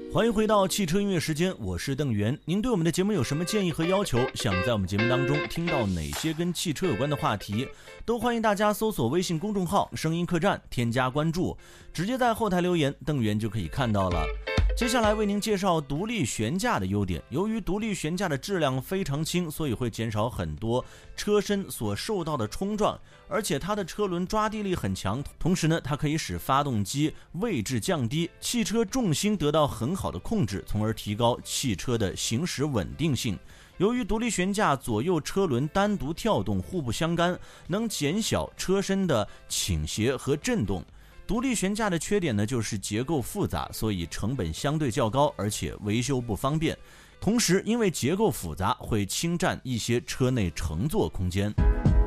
欢迎回到汽车音乐时间，我是邓源。您对我们的节目有什么建议和要求？想在我们节目当中听到哪些跟汽车有关的话题？都欢迎大家搜索微信公众号声音客栈，添加关注，直接在后台留言，邓源就可以看到了。接下来为您介绍独立悬架的优点。由于独立悬架的质量非常轻，所以会减少很多车身所受到的冲撞，而且它的车轮抓地力很强，同时呢，它可以使发动机位置降低，汽车重心得到很好的控制，从而提高汽车的行驶稳定性。由于独立悬架左右车轮单独跳动，互不相干，能减小车身的倾斜和震动。独立悬架的缺点呢，就是结构复杂，所以成本相对较高，而且维修不方便。同时，因为结构复杂，会侵占一些车内乘坐空间。